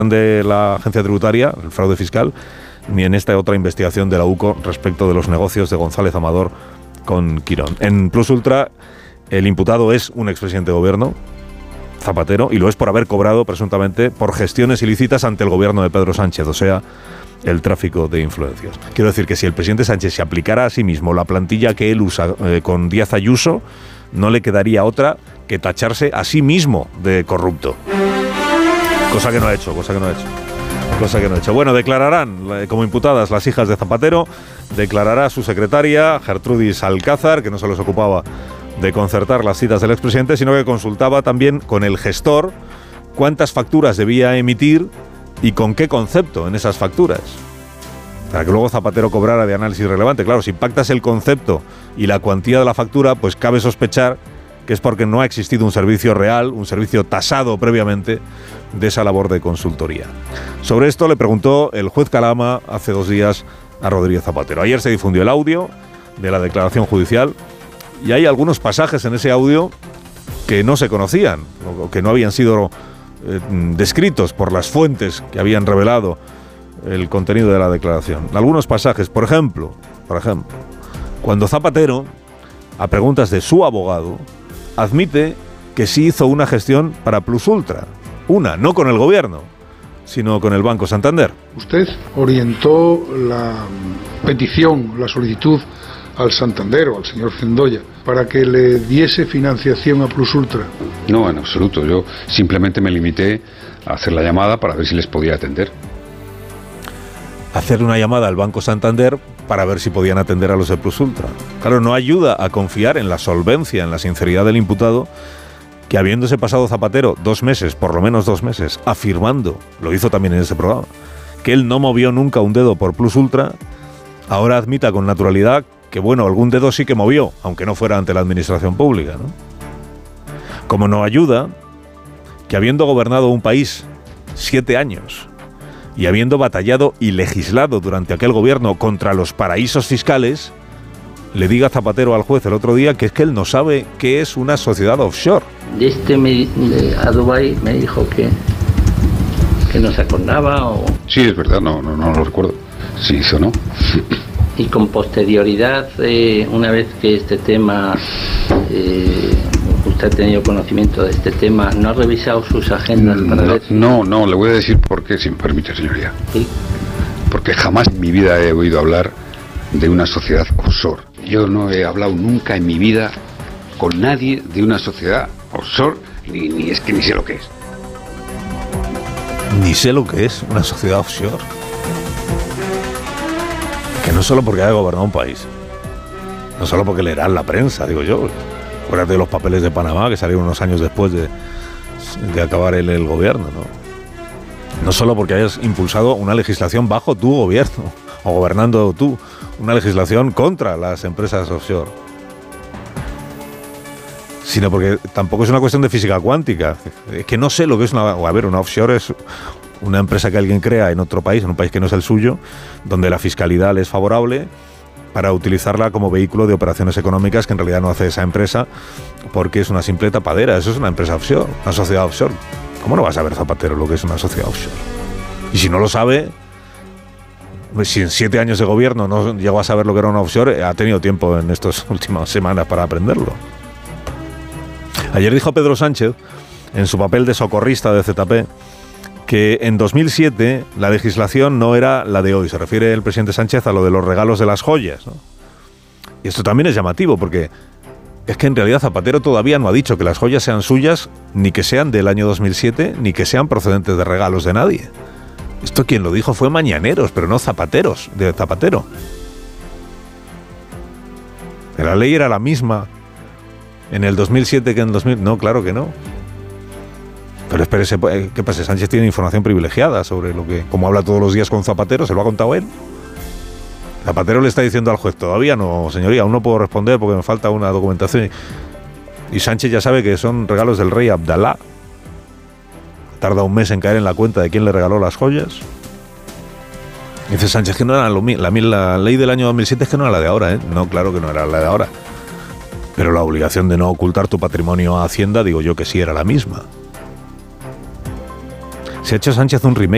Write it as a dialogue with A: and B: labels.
A: de la agencia tributaria, el fraude fiscal, ni en esta otra investigación de la UCO respecto de los negocios de González Amador con Quirón. En Plus Ultra, el imputado es un expresidente de gobierno, Zapatero, y lo es por haber cobrado, presuntamente, por gestiones ilícitas ante el gobierno de Pedro Sánchez, o sea, el tráfico de influencias. Quiero decir que si el presidente Sánchez se aplicara a sí mismo la plantilla que él usa con Díaz Ayuso, no le quedaría otra que tacharse a sí mismo de corrupto. Cosa que no ha hecho. Bueno, declararán como imputadas las hijas de Zapatero, declarará su secretaria, Gertrudis Alcázar, que no se les ocupaba de concertar las citas del expresidente, sino que consultaba también con el gestor cuántas facturas debía emitir y con qué concepto en esas facturas, para que luego Zapatero cobrara de análisis relevante. Claro, si pactas el concepto y la cuantía de la factura, pues cabe sospechar que es porque no ha existido un servicio real, un servicio tasado previamente de esa labor de consultoría. Sobre esto le preguntó el juez Calama hace 2 días a Rodríguez Zapatero. Ayer se difundió el audio de la declaración judicial y hay algunos pasajes en ese audio que no se conocían, o que no habían sido descritos por las fuentes que habían revelado el contenido de la declaración. Algunos pasajes, por ejemplo, cuando Zapatero, a preguntas de su abogado, admite que sí hizo una gestión para Plus Ultra. Una, no con el gobierno, sino con el Banco Santander.
B: Usted orientó la petición, la solicitud al Santander o al señor Zendoya para que le diese financiación a Plus Ultra.
C: No, en absoluto. Yo simplemente me limité a hacer la llamada para ver si les podía atender.
A: Hacer una llamada al Banco Santander para ver si podían atender a los de Plus Ultra. Claro, no ayuda a confiar en la solvencia, en la sinceridad del imputado, que habiéndose pasado Zapatero 2 meses, por lo menos 2 meses, afirmando, lo hizo también en ese programa, que él no movió nunca un dedo por Plus Ultra, ahora admita con naturalidad que, bueno, algún dedo sí que movió, aunque no fuera ante la administración pública, ¿no? Como no ayuda que habiendo gobernado un país 7 años y habiendo batallado y legislado durante aquel gobierno contra los paraísos fiscales, le diga Zapatero al juez el otro día que es que él no sabe qué es una sociedad offshore.
D: A Dubái me dijo que no se acordaba o...
C: Sí, es verdad, no lo recuerdo. Sí hizo, ¿no?
D: Y con posterioridad, una vez que este tema, usted ha tenido conocimiento de este tema, ¿no ha revisado sus agendas para ver?
C: No, le voy a decir por qué, si me permite, señoría.
D: ¿Sí?
C: Porque jamás en mi vida he oído hablar de una sociedad offshore. Yo no he hablado nunca en mi vida con nadie de una sociedad offshore, ni es que ni sé lo que es.
A: Ni sé lo que es una sociedad offshore. Que no solo porque haya gobernado un país, no solo porque leerán la prensa, digo yo. Acuérdate de los papeles de Panamá que salieron unos años después de acabar el gobierno, ¿no? No solo porque hayas impulsado una legislación bajo tu gobierno, o gobernando tú, una legislación contra las empresas offshore, sino porque tampoco es una cuestión de física cuántica. Es que no sé lo que es una offshore es una empresa que alguien crea en otro país, en un país que no es el suyo, donde la fiscalidad le es favorable para utilizarla como vehículo de operaciones económicas que en realidad no hace esa empresa porque es una simple tapadera. Eso es una empresa offshore, una sociedad offshore. ¿Cómo no va a saber Zapatero lo que es una sociedad offshore? Y si no lo sabe, si en 7 años de gobierno no llegó a saber lo que era una offshore, ha tenido tiempo en estas últimas semanas para aprenderlo. Ayer dijo Pedro Sánchez, en su papel de socorrista de ZP, que en 2007 la legislación no era la de hoy. Se refiere el presidente Sánchez a lo de los regalos de las joyas, ¿no? Y esto también es llamativo, porque es que en realidad Zapatero todavía no ha dicho que las joyas sean suyas, ni que sean del año 2007, ni que sean procedentes de regalos de nadie. Esto quien lo dijo fue Mañaneros, pero no Zapateros, de Zapatero. La ley era la misma en el 2007 que en el 2000. No, claro que no. Pero espérese, ¿qué pasa? Sánchez tiene información privilegiada sobre lo que, como habla todos los días con Zapatero, ¿se lo ha contado él? Zapatero le está diciendo al juez, todavía no, señoría, aún no puedo responder porque me falta una documentación. Y Sánchez ya sabe que son regalos del rey Abdalá. Tarda un mes en caer en la cuenta de quién le regaló las joyas. Y dice Sánchez que no era la ley del año 2007 es que no era la de ahora, ¿eh? No, claro que no era la de ahora. Pero la obligación de no ocultar tu patrimonio a Hacienda, digo yo que sí era la misma. Se ha hecho Sánchez un remake